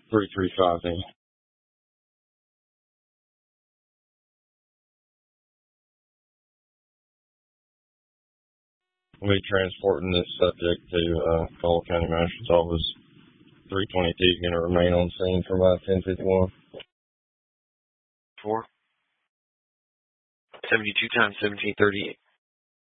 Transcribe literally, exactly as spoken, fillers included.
three three five then. We'll be transporting this subject to uh, Caldwell County Master's Office. three twenty-two is going to remain on scene for about ten fifty-one. Four. seventy-two times seventeen thirty-eight.